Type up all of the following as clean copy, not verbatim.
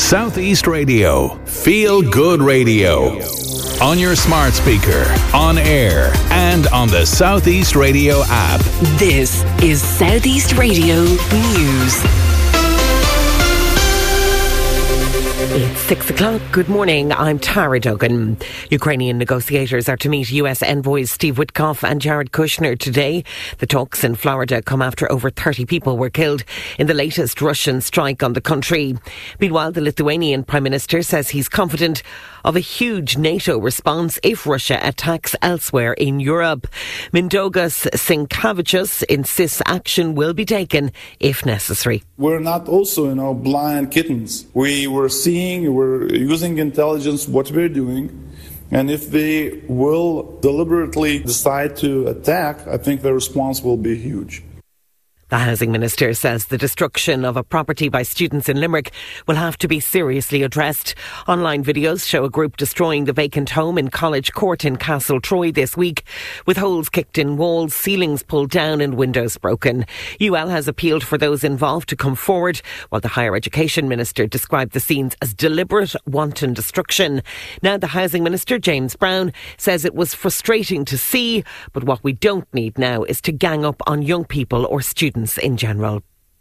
Southeast Radio. Feel good radio. On your smart speaker, on air, and on the Southeast Radio app. This is Southeast Radio News. It's 6 o'clock. Good morning. I'm Tara Duggan. Ukrainian negotiators are to meet US envoys Steve Witkoff and Jared Kushner today. The talks in Florida come after over 30 people were killed in the latest Russian strike on the country. Meanwhile, the Lithuanian Prime Minister says he's confident of a huge NATO response if Russia attacks elsewhere in Europe. Mindaugas Sinkevičius insists action will be taken if necessary. We're not also, blind kittens. We're using intelligence, what we're doing. And if they will deliberately decide to attack, I think the response will be huge. The Housing Minister says the destruction of a property by students in Limerick will have to be seriously addressed. Online videos show a group destroying the vacant home in College Court in Castle Troy this week, with holes kicked in walls, ceilings pulled down and windows broken. UL has appealed for those involved to come forward, while the Higher Education Minister described the scenes as deliberate, wanton destruction. Now the Housing Minister, James Browne, says it was frustrating to see, but what we don't need now is to gang up on young people or students in general.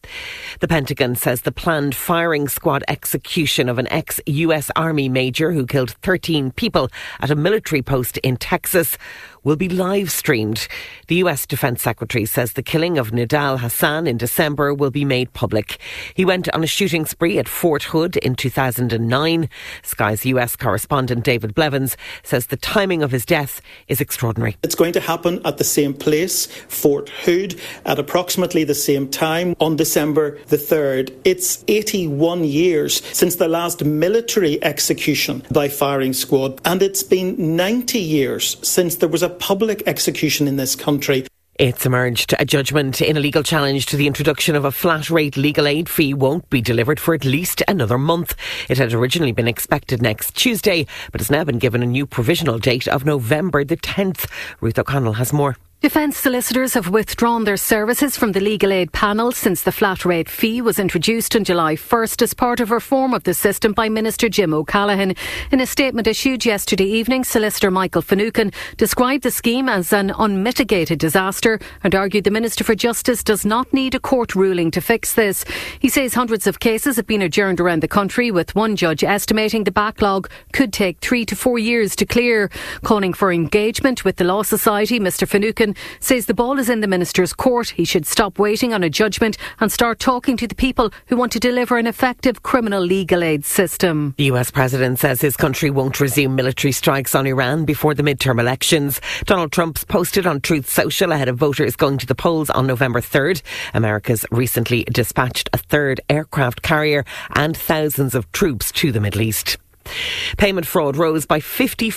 The Pentagon says the planned firing squad execution of an ex-US Army major who killed 13 people at a military post in Texas will be live streamed. The US Defence Secretary says the killing of Nidal Hassan in December will be made public. He went on a shooting spree at Fort Hood in 2009. Sky's US correspondent David Blevins says the timing of his death is extraordinary. It's going to happen at the same place, Fort Hood, at approximately the same time on December the 3rd. It's 81 years since the last military execution by firing squad, and it's been 90 years since there was a public execution in this country. It's emerged a judgment in a legal challenge to the introduction of a flat rate legal aid fee won't be delivered for at least another month. It had originally been expected next Tuesday, but has now been given a new provisional date of November the 10th. Ruth O'Connell has more. Defence solicitors have withdrawn their services from the legal aid panel since the flat rate fee was introduced on July 1st as part of reform of the system by Minister Jim O'Callaghan. In a statement issued yesterday evening, Solicitor Michael Finucane described the scheme as an unmitigated disaster and argued the Minister for Justice does not need a court ruling to fix this. He says hundreds of cases have been adjourned around the country, with one judge estimating the backlog could take 3 to 4 years to clear. Calling for engagement with the Law Society, Mr Finucane says the ball is in the Minister's court. He should stop waiting on a judgment and start talking to the people who want to deliver an effective criminal legal aid system. The US President says his country won't resume military strikes on Iran before the midterm elections. Donald Trump's posted on Truth Social ahead of voters going to the polls on November 3rd. America's recently dispatched a third aircraft carrier and thousands of troops to the Middle East. Payment fraud rose by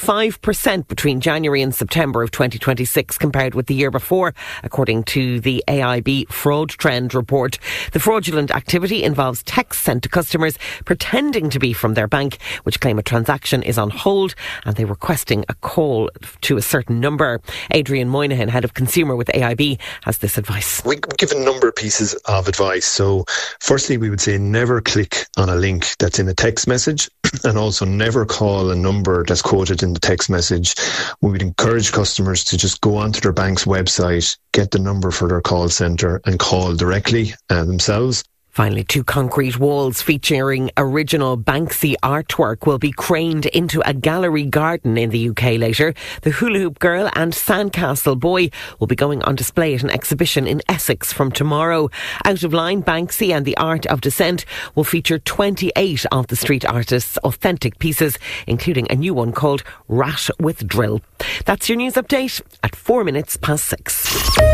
55% between January and September of 2026 compared with the year before, according to the AIB Fraud Trend report. The fraudulent activity involves texts sent to customers pretending to be from their bank, which claim a transaction is on hold and they're requesting a call to a certain number. Adrian Moynihan, head of consumer with AIB, has this advice. We give a number of pieces of advice. So firstly, we would say never click on a link that's in a text message, and also never call a number that's quoted in the text message. We would encourage customers to just go onto their bank's website, get the number for their call centre and call directly themselves. Finally, 2 concrete walls featuring original Banksy artwork will be craned into a gallery garden in the UK later. The Hula Hoop Girl and Sandcastle Boy will be going on display at an exhibition in Essex from tomorrow. Out of Line, Banksy and the Art of Dissent will feature 28 of the street artist's authentic pieces, including a new one called Rat with Drill. That's your news update at 4 minutes past 6.